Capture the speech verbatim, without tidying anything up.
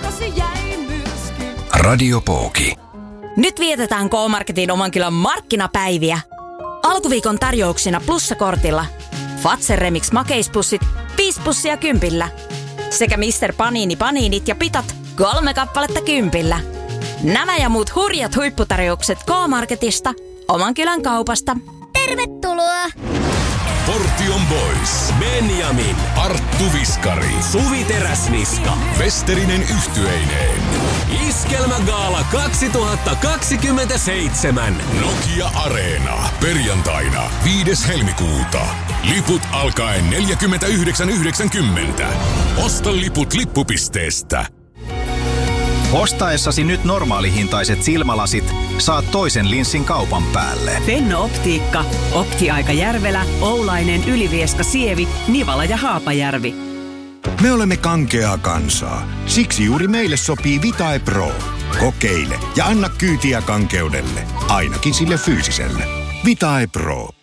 Radio Pooki. Nyt vietetään K-Marketin Omankylän markkinapäiviä. Alkuviikon tarjouksina plussakortilla. Fazer Remix makeispussit, viisi pussia kympillä. Sekä mister Panini paniinit ja pitat, kolme kappaletta kympillä. Nämä ja muut hurjat huipputarjoukset K-Marketista, Omankylän kaupasta. Tervetuloa! Portion Boys, Benjamin, Arttu Viskari, Suvi Teräsniska, Westerinen yhtyeineen. Iskelmägaala kaksituhattakaksikymmentäseitsemän. Nokia Areena. Perjantaina viides helmikuuta. Liput alkaen neljäkymmentäyhdeksän yhdeksänkymmentä. Osta liput lippupisteestä. Ostaessasi nyt normaalihintaiset silmälasit saat toisen linssin kaupan päälle. Fenno-optiikka. Optiaika Järvelä, Oulainen, Ylivieska, Sievi, Nivala ja Haapajärvi. Me olemme kankeaa kansaa. Siksi juuri meille sopii Vitae Pro. Kokeile ja anna kyytiä kankeudelle. Ainakin sille fyysiselle. Vitae Pro.